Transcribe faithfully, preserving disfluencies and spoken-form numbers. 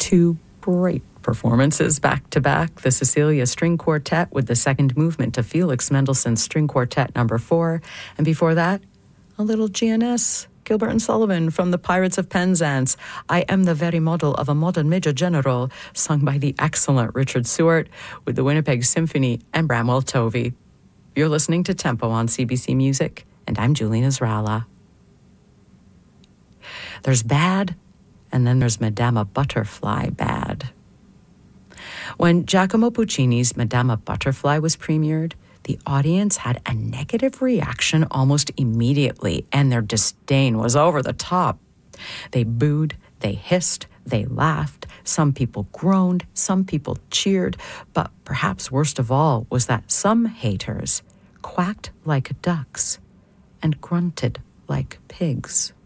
two great performances back-to-back, the Cecilia String Quartet with the second movement of Felix Mendelssohn's String Quartet number four, and before that, a little G N S, Gilbert and Sullivan from the Pirates of Penzance, I Am the Very Model of a Modern Major General, sung by the excellent Richard Sewart with the Winnipeg Symphony and Bramwell Tovey. You're listening to Tempo on C B C Music, and I'm Julie Nasrallah. There's bad, and then there's Madama Butterfly bad. When Giacomo Puccini's Madama Butterfly was premiered, the audience had a negative reaction almost immediately, and their disdain was over the top. They booed, they hissed, they laughed, some people groaned, some people cheered, but perhaps worst of all was that some haters quacked like ducks and grunted like pigs.